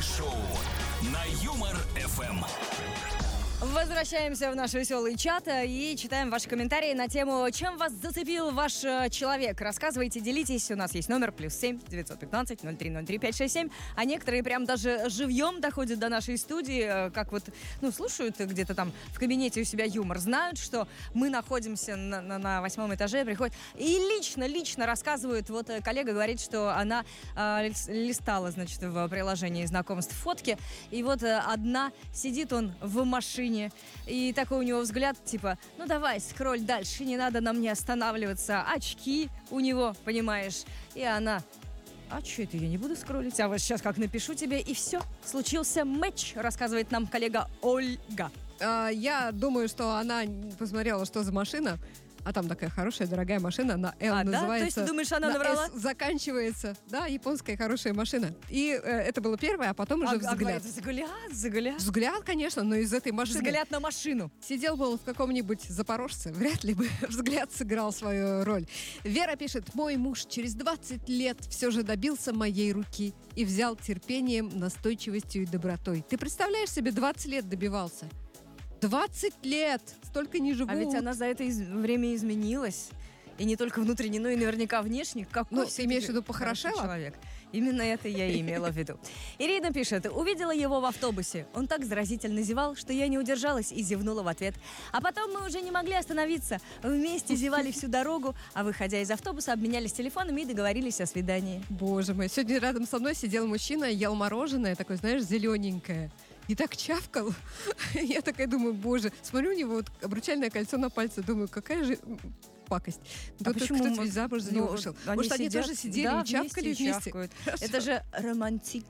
шоу на Юмор ФМ. Возвращаемся в наш веселый чат и читаем ваши комментарии на тему, чем вас зацепил ваш человек. Рассказывайте, делитесь. У нас есть номер +7 915 0303 567. А некоторые прям даже живьем доходят до нашей студии, как вот, слушают где-то там в кабинете у себя юмор, знают, что мы находимся на 8 этаже, приходят и лично рассказывают. Вот коллега говорит, что она листала, значит, в приложении знакомств фотки, и вот одна сидит он в машине, и такой у него взгляд, типа, давай, скроль дальше, не надо на мне останавливаться. Очки у него, понимаешь. И она, а что это, я не буду скроллить, а вот сейчас как напишу тебе, и все, случился матч, рассказывает нам коллега Ольга. Я думаю, что она посмотрела, что за машина. А там такая хорошая, дорогая машина, на L называется. Да? То есть ты думаешь, она наврала? S заканчивается. Да, японская хорошая машина. И это было первое, а потом уже взгляд. Взгляд? Взгляд, конечно, но из этой машины... Взгляд на машину. Сидел бы он в каком-нибудь Запорожце, вряд ли бы взгляд сыграл свою роль. Вера пишет: мой муж через 20 лет все же добился моей руки и взял терпением, настойчивостью и добротой. Ты представляешь себе, 20 лет добивался? 20 лет! Столько не живут. А ведь она за это время изменилась. И не только внутренне, но и наверняка внешне. Какой ты имеешь в виду похорошела? Человек. Именно это я и имела в виду. Ирина пишет: увидела его в автобусе. Он так заразительно зевал, что я не удержалась и зевнула в ответ. А потом мы уже не могли остановиться. Вместе зевали всю дорогу, а выходя из автобуса, обменялись телефонами и договорились о свидании. Боже мой, сегодня рядом со мной сидел мужчина, ел мороженое, такое, знаешь, зелененькое. И так чавкал. Я такая думаю, боже, смотрю, у него вот обручальное кольцо на пальце, думаю, какая же пакость. Почему? Кто-то ведь замуж за него вышел. Может, они тоже сидели и чавкали вместе? Это же романтик.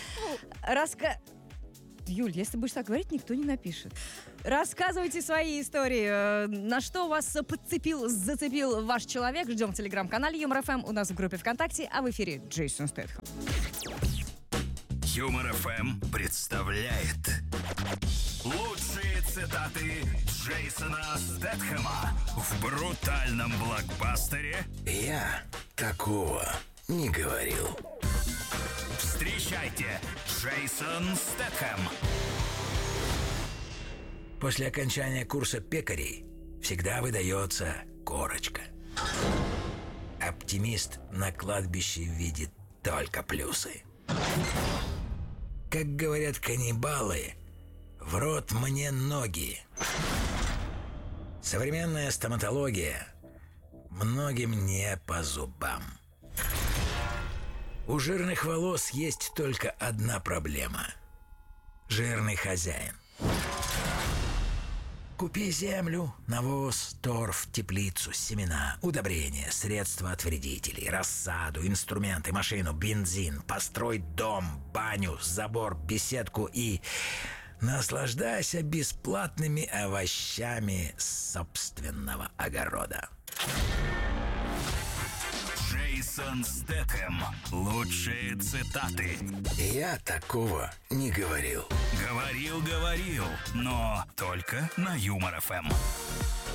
Юль, если будешь так говорить, никто не напишет. Рассказывайте свои истории. На что вас зацепил ваш человек? Ждем в телеграм-канале Юмор ФМ, у нас в группе ВКонтакте, а в эфире Джейсон Стэтхэм. Юмор ФМ представляет лучшие цитаты Джейсона Стэтхэма в брутальном блокбастере «Я такого не говорил». Встречайте, Джейсон Стэтхэм. После окончания курса пекарей всегда выдается корочка. Оптимист на кладбище видит только плюсы. Как говорят каннибалы, в рот мне ноги. Современная стоматология многим не по зубам. У жирных волос есть только одна проблема – жирный хозяин. Купи землю, навоз, торф, теплицу, семена, удобрения, средства от вредителей, рассаду, инструменты, машину, бензин, построй дом, баню, забор, беседку и наслаждайся бесплатными овощами с собственного огорода. Джейсон Стэтхэм. Лучшие цитаты. Я такого не говорил. Говорил, но только на Юмор ФМ.